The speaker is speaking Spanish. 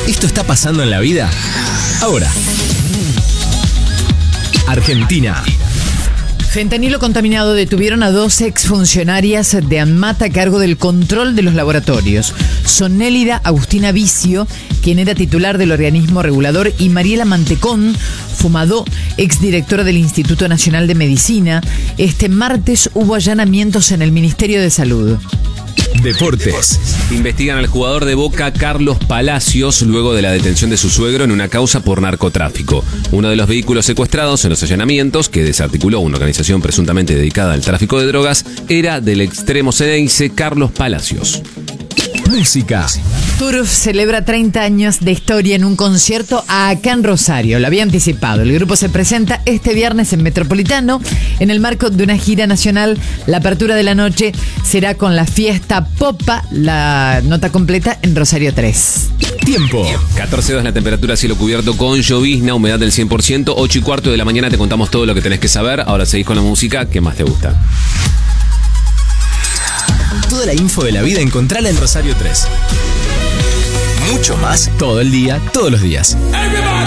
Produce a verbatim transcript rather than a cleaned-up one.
¿Esto está pasando en la vida? Ahora. Argentina. Fentanilo contaminado. Detuvieron a dos exfuncionarias de ANMAT a cargo del control de los laboratorios. Son Nélida Agustina Vicio, quien era titular del organismo regulador, y Mariela Mantecón Fumadó, exdirectora del Instituto Nacional de Medicina. Este martes hubo allanamientos en el Ministerio de Salud. Deportes. Investigan al jugador de Boca Carlos Palacios luego de la detención de su suegro en una causa por narcotráfico. Uno de los vehículos secuestrados en los allanamientos, que desarticuló una organización presuntamente dedicada al tráfico de drogas, era del extremo ceneice Carlos Palacios. Música. Turf celebra treinta años de historia en un concierto acá en Rosario. Lo había anticipado. El grupo se presenta este viernes en Metropolitano en el marco de una gira nacional. La apertura de la noche será con la fiesta Popa. La nota completa en Rosario tres. Tiempo. catorce grados la temperatura, cielo cubierto con llovizna, humedad del cien por ciento. ocho y cuarto de la mañana te contamos todo lo que tenés que saber. Ahora seguís con la música que más te gusta. Toda la info de la vida encontrala en Rosario tres. Mucho más todo el día, todos los días.